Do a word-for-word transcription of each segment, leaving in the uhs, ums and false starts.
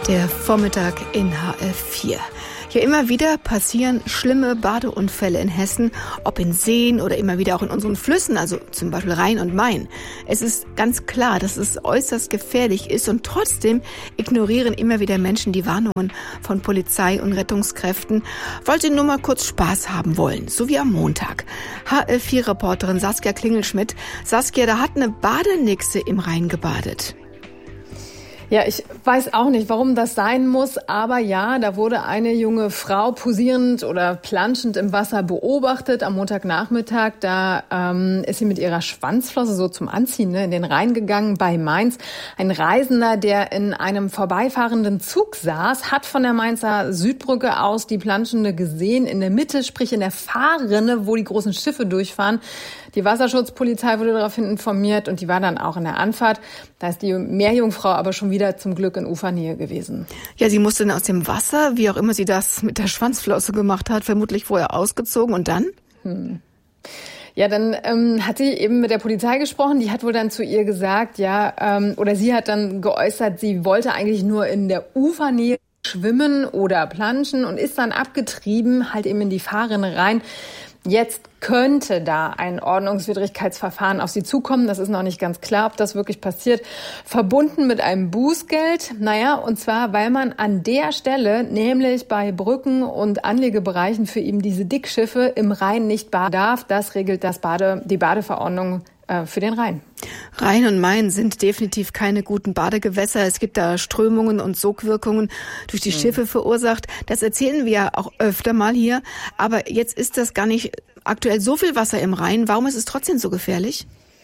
Der Vormittag in H F vier. Ja, immer wieder passieren schlimme Badeunfälle in Hessen, ob in Seen oder immer wieder auch in unseren Flüssen, also zum Beispiel Rhein und Main. Es ist ganz klar, dass es äußerst gefährlich ist und trotzdem ignorieren immer wieder Menschen die Warnungen von Polizei und Rettungskräften, weil sie nur mal kurz Spaß haben wollen, so wie am Montag. H F vier-Reporterin Saskia Klingelschmidt. Saskia, da hat eine Badenixe im Rhein gebadet. Ja, ich weiß auch nicht, warum das sein muss, aber ja, da wurde eine junge Frau posierend oder planschend im Wasser beobachtet am Montagnachmittag. Da ähm, ist sie mit ihrer Schwanzflosse so zum Anziehen ne, in den Rhein gegangen bei Mainz. Ein Reisender, der in einem vorbeifahrenden Zug saß, hat von der Mainzer Südbrücke aus die Planschende gesehen, in der Mitte, sprich in der Fahrrinne, wo die großen Schiffe durchfahren. Die Wasserschutzpolizei wurde daraufhin informiert und die war dann auch in der Anfahrt. Da ist die Meerjungfrau aber schon wieder zum Glück in Ufernähe gewesen. Ja, sie musste dann aus dem Wasser, wie auch immer sie das mit der Schwanzflosse gemacht hat, vermutlich vorher ausgezogen und dann? Hm. Ja, dann ähm, hat sie eben mit der Polizei gesprochen. Die hat wohl dann zu ihr gesagt, ja, ähm, oder sie hat dann geäußert, sie wollte eigentlich nur in der Ufernähe schwimmen oder planschen und ist dann abgetrieben, halt eben in die Fahrrinne rein. Jetzt könnte da ein Ordnungswidrigkeitsverfahren auf sie zukommen. Das ist noch nicht ganz klar, ob das wirklich passiert. Verbunden mit einem Bußgeld. Naja, und zwar, weil man an der Stelle, nämlich bei Brücken und Anlegebereichen für eben diese Dickschiffe im Rhein nicht baden darf. Das regelt das Bade, die Badeverordnung äh, für den Rhein. Rhein und Main sind definitiv keine guten Badegewässer. Es gibt da Strömungen und Sogwirkungen durch die Schiffe verursacht. Das erzählen wir ja auch öfter mal hier. Aber jetzt ist das gar nicht aktuell so viel Wasser im Rhein. Warum ist es trotzdem so gefährlich?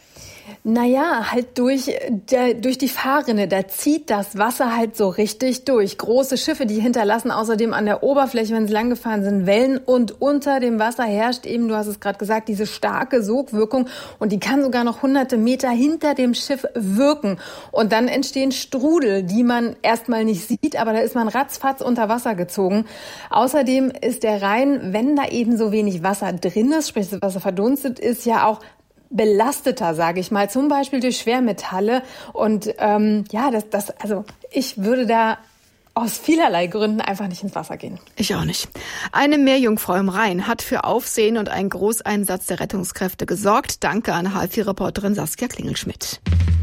Naja, halt durch, der, durch die Fahrrinne, da zieht das Wasser halt so richtig durch. Große Schiffe, die hinterlassen außerdem an der Oberfläche, wenn sie langgefahren sind, Wellen und unter dem Wasser herrscht eben, du hast es gerade gesagt, diese starke Sogwirkung und die kann sogar noch hunderte Meter hinter dem Schiff wirken. Und dann entstehen Strudel, die man erstmal nicht sieht, aber da ist man ratzfatz unter Wasser gezogen. Außerdem ist der Rhein, wenn da eben so wenig Wasser drin ist, sprich das Wasser verdunstet ist, ja auch belasteter, sage ich mal, zum Beispiel durch Schwermetalle. Und ähm, ja, das, das, also ich würde da aus vielerlei Gründen einfach nicht ins Wasser gehen. Ich auch nicht. Eine Meerjungfrau im Rhein hat für Aufsehen und einen Großeinsatz der Rettungskräfte gesorgt. Danke an H F vier-Reporterin Saskia Klingelschmidt.